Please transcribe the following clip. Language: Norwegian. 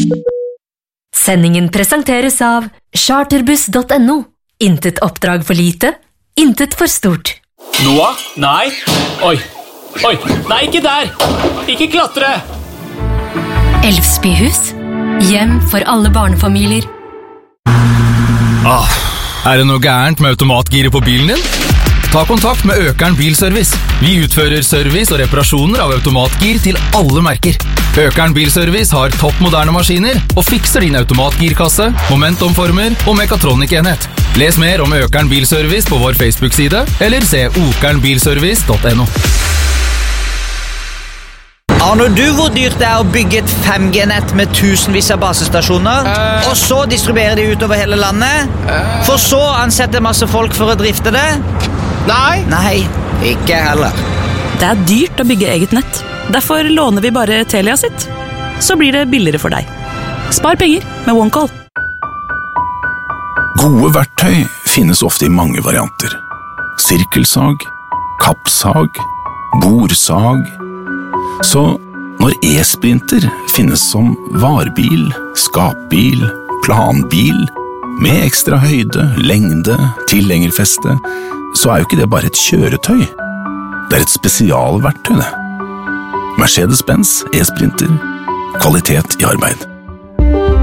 Sendingen presenteres av charterbuss.no. Intet oppdrag for lite, intet for stort. Noah? Nei. Oi, nei, ikke der. Ikke klatre. Elfsbyhus. Hjem for alle barnefamilier. Er det noe gærent med automatgiret på bilen din? Ta kontakt med Økern Bilservice. Vi utfører service og reparasjoner av automatgir til alle merker. Økern Bilservice har topp moderne maskiner og fikser din automatgirkasse, momentomformer og mekatronikenhet. Les mer om Økern Bilservice på vår Facebook-side, eller se okernbilservice.no. Aner du hvor dyrt det er å bygge et 5G-nett med tusenvis av basestasjoner, og så distribuere de utover hele landet, for så å ansette masse folk for å drifte det? Nei, ikke heller. Det er dyrt å bygge eget nett. Derfor låner vi bare Telia sitt. Så blir det billigere for deg. Spar penger med OneCall. Gode verktøy finnes ofte i mange varianter. Sirkelsag, kappsag, borsag. Så når e-sprinter finnes som varebil, skapbil, planbil, med ekstra høyde, lengde, tilhengerfeste, så er jo ikke det bare et kjøretøy. Det er et spesialverktøy, det. Mercedes-Benz e-sprinter. Kvalitet i arbeid.